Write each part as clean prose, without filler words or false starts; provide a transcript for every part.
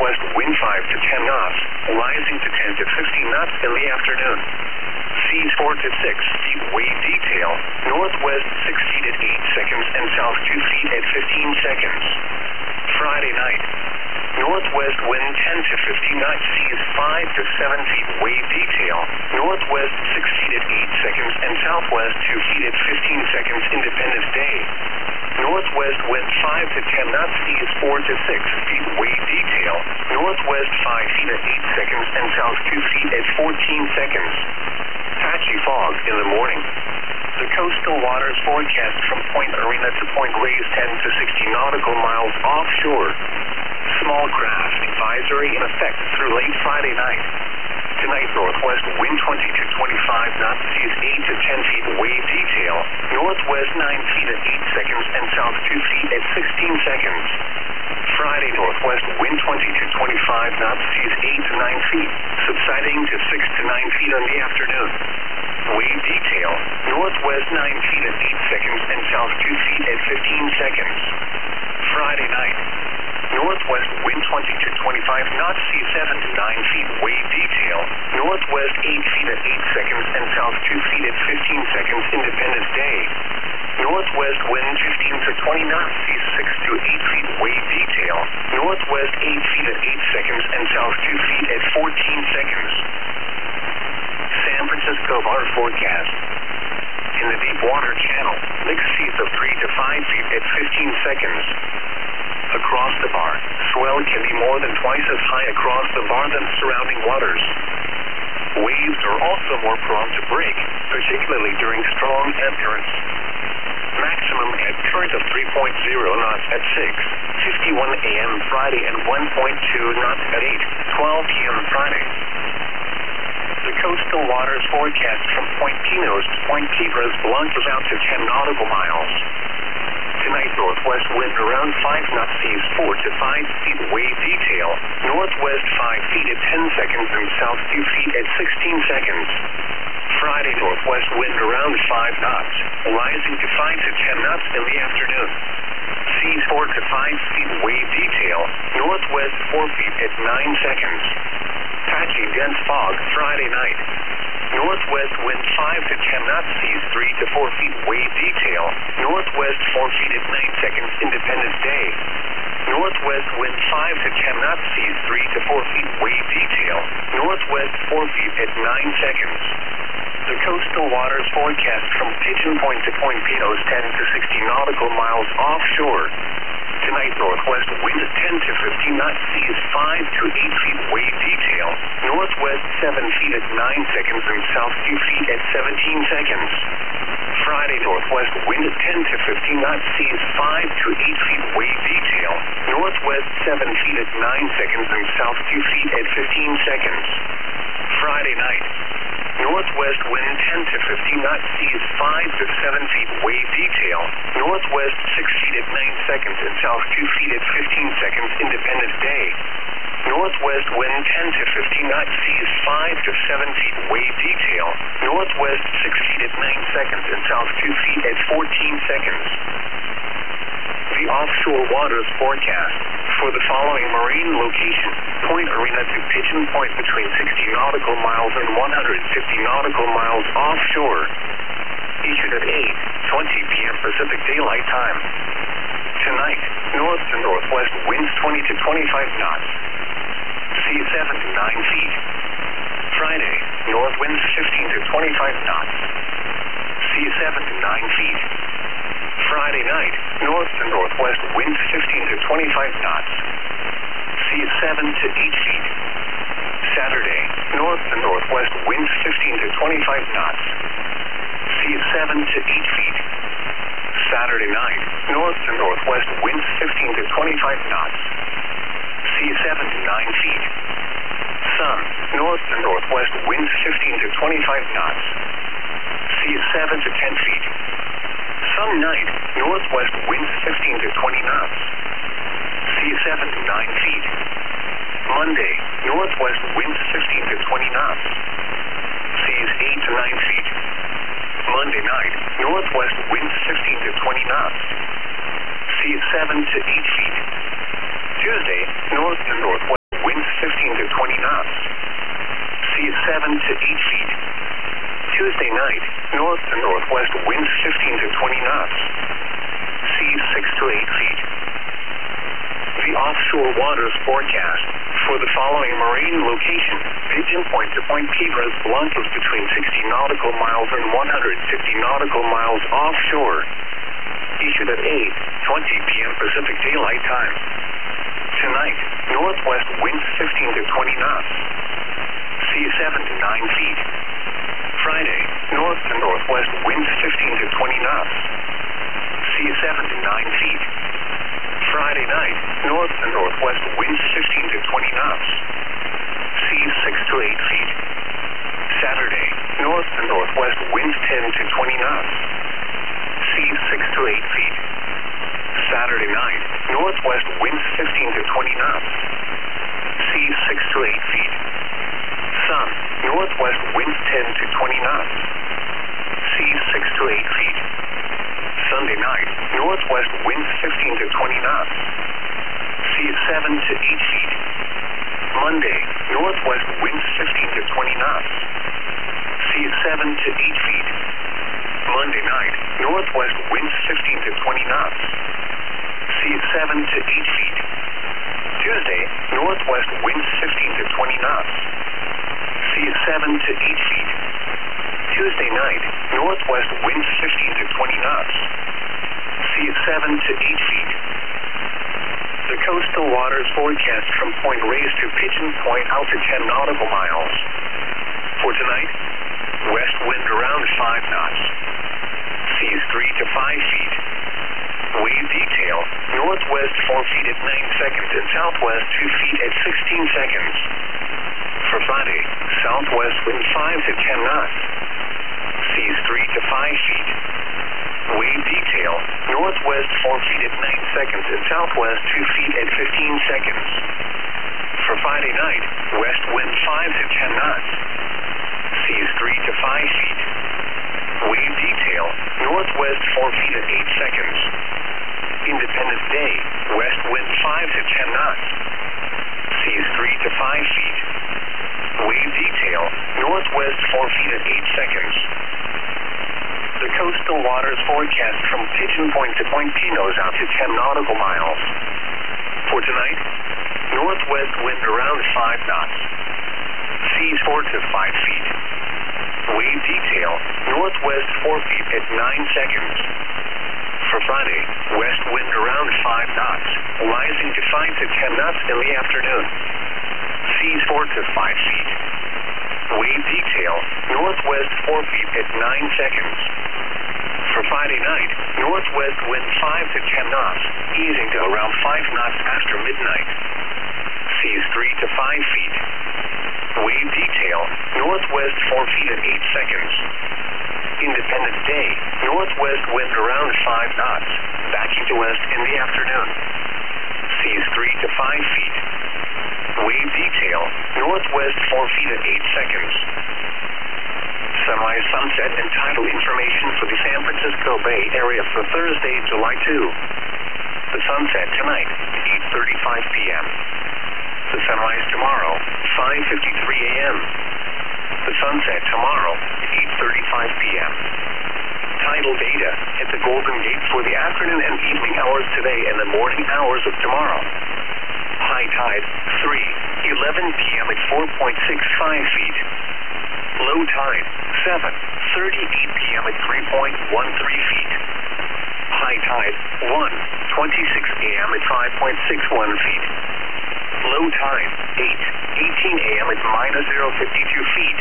northwest wind 5 to 10 knots, rising to 10 to 15 knots in the afternoon. Seas 4 to 6 feet wave detail, northwest 6 feet at 8 seconds and south 2 feet at 15 seconds. Friday night, northwest wind 10 to 15 knots, seas 5 to 7 feet wave detail, northwest 6 feet at 8 seconds and southwest 2 feet at 15 seconds Independence Day. Northwest wind 5 to 10 knots, seas 4 to 6 feet wave detail, northwest 5 feet at 8 seconds and south 2 feet at 14 seconds. Patchy fog in the morning. The coastal waters forecast from Point Arena to Point Reyes 10 to 60 nautical miles offshore. Small craft advisory in effect through late Friday night. Tonight, northwest wind 20 to 25 knots, seas 8 to 10 feet wave detail, northwest 9 feet at 8 seconds and south 2 feet at 16 seconds. Friday, northwest wind 20 to 25 knots, seas 8 to 9 feet, subsiding to 6 to 9 feet in the afternoon. Wave detail, northwest 9 feet at 8 seconds and south 2 feet at 15 seconds. Friday night, northwest wind 20 to 25 knots, seas 7 to 9 feet wave detail, northwest 8 feet at 8 seconds and south 2 feet at 15 seconds Independence Day. Northwest wind 15 to 20 knots, seas 6 to 8 feet wave detail, northwest 8 feet at 8 seconds and south 2 feet at 14 seconds. San Francisco water forecast. In the deep water channel, mixed seas of 3 to 5 feet at 15 seconds. Across the bar, swell can be more than twice as high across the bar than surrounding waters. Waves are also more prone to break, particularly during strong ebb currents. Maximum ebb current of 3.0 knots at 6:51 a.m. Friday and 1.2 knots at 8:12 p.m. Friday. The coastal waters forecast from Point Pinos to Point Piedras Blancas out to 10 nautical miles. Tonight, northwest wind around 5 knots, seas 4 to 5 feet wave detail, northwest 5 feet at 10 seconds and south 2 feet at 16 seconds. Friday, northwest wind around 5 knots, rising to 5 to 10 knots in the afternoon. Seas 4 to 5 feet wave detail, northwest 4 feet at 9 seconds. Patchy dense fog Friday night. Northwest wind 5 to 10 knots, seas 3 to 4 feet wave detail, northwest 4 feet at 9 seconds Independence Day. Northwest wind 5 to 10 knots, seas 3 to 4 feet wave detail, northwest 4 feet at 9 seconds. The coastal waters forecast from Pigeon Point to Point Pinos 10 to 60 nautical miles offshore. Tonight, northwest wind 10 to 15 knots, seas 5 to 8 feet wave detail, northwest 7 feet at 9 seconds and south 2 feet at 17 seconds. Friday, northwest wind 10 to 15 knots, seas 5 to 8 feet wave detail, northwest 7 feet at 9 seconds and south 2 feet at 15 seconds. Friday night, northwest wind 10 to 15 knots, seas 5 to 7 feet wave detail, northwest 6 feet at 9 seconds and south 2 feet at 15 seconds Independence Day. Northwest wind 10 to 15 knots, seas 5 to 7 feet wave detail, northwest 6 feet at 9 seconds and south 2 feet at 14 seconds. The offshore waters forecast for the following marine location: Point Arena to Pigeon Point between 60 nautical miles and 150 nautical miles offshore. Issued at 8:20 p.m. Pacific Daylight Time. Tonight, north to northwest winds 20 to 25 knots. Seas 7 to 9 feet. Friday, north winds 15 to 25 knots. Seas 7 to 9 feet. Friday night, north to northwest winds 15 to 25 knots. Seas 7 to 8 feet. Saturday, north to northwest winds 15 to 25 knots. Seas 7 to 8 feet. Saturday night, north to northwest winds 15 to 25 knots. Seas 7 to 9 feet. Sun, north to northwest winds 15 to 25 knots. Seas 7 to 10 feet. Sun night, northwest winds 15 to 20 knots. Seas 7 to 9 feet. Monday, northwest winds 15 to 20 knots. Seas 8 to 9 feet. Monday night, northwest winds 15 to 20 knots. Seas 7 to 8 feet. Tuesday, north to northwest northwest winds 15 to 20 knots. Seas 6 to 8 feet. The offshore waters forecast for the following marine location: Pigeon Point to Point Piedras Blancas between 60 nautical miles and 150 nautical miles offshore. Issued at 8:20 p.m. Pacific Daylight Time. Tonight, northwest winds 15 to 20 knots. Seas 7 to 9 feet. Friday, north to northwest winds 15 to 20 knots. Seas 7 to 9 feet. Friday night, north to northwest winds 15 to 20 knots. Seas 6 to 8 feet. Saturday, north to northwest winds 10 to 20 knots. Seas 6 to 8 feet. Saturday night, northwest winds 15 to 20 knots. Seas 6 to 8 feet. Sun, northwest winds 10 to 20 knots. Seas 6 to 8 feet. Sunday night, northwest winds 15 to 20 knots. Seas 7 to 8 feet. Monday, northwest winds 15 to 20 knots. Seas 7 to 8 feet. Monday night, northwest winds 15 to 20 knots. Seas 7 to 8 feet. Tuesday, northwest winds 15 to 20 knots. Seas 7 to 8 feet. Tuesday night, northwest winds 15 to 20 knots. Seas 7 to 8 feet. The coastal waters forecast from Point Reyes to Pigeon Point out to 10 nautical miles. For tonight, west wind around 5 knots. Seas 3 to 5 feet. Wave detail, northwest 4 feet at 9 seconds and southwest 2 feet at 16 seconds. For Friday, southwest wind 5 to 10 knots. Seas 3 to 5 feet. Wave detail, northwest 4 feet at 9 seconds and southwest 2 feet at 15 seconds. For Friday night, west wind 5 to 10 knots. Seas 3 to 5 feet. Wave detail, northwest 4 feet at 8 seconds. Independence Day, west wind 5 to 10 knots. Seas 3 to 5 feet. Wave detail, northwest 4 feet at 8 seconds. The coastal waters forecast from Pigeon Point to Point Pinos out to 10 nautical miles. For tonight, northwest wind around 5 knots. Seas 4 to 5 feet. Wave detail, northwest 4 feet at 9 seconds. For Friday, west wind around 5 knots, rising to 5 to 10 knots in the afternoon. Seas 4 to 5 feet. Wave detail, northwest 4 feet at 9 seconds. For Friday night, northwest wind 5 to 10 knots, easing to around 5 knots after midnight. Seas 3 to 5 feet. Wave detail, northwest 4 feet at 8 seconds. Independence Day, northwest wind around 5 knots, backing to west in the afternoon. Seas 3 to 5 feet. Wave detail, northwest 4 feet at 8 seconds. Sunrise, sunset, and tidal information for the San Francisco Bay Area for Thursday, July 2. The sunset tonight, 8:35 p.m. The sunrise tomorrow, 5:53 a.m. The sunset tomorrow, 8:35 p.m. Tidal data at the Golden Gate for the afternoon and evening hours today and the morning hours of tomorrow. High tide, 3:11 p.m. at 4.65 feet. Low tide, 7:38 p.m. at 3.13 feet. High tide, 1:26 a.m. at 5.61 feet. Low tide, 8:18 a.m. at -0.52 feet.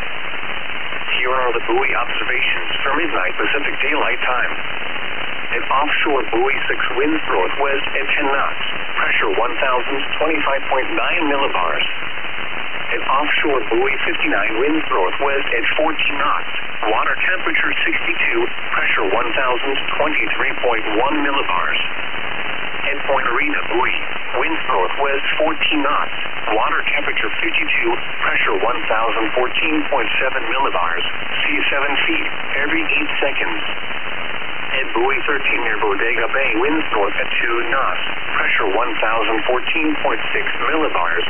Here are the buoy observations for midnight Pacific Daylight Time. An offshore buoy 6 winds northwest at 10 knots. Pressure 1,025.9 millibars. An offshore buoy 59 winds northwest at 14 knots. Water temperature 62. Pressure 1,023.1 millibars. At Point Arena buoy, winds northwest 14 knots. Water temperature 52. Pressure 1,014.7 millibars. Sea 7 feet every 8 seconds. At buoy 13 near Bodega Bay, winds north at 2 knots. Pressure 1,014.6 millibars.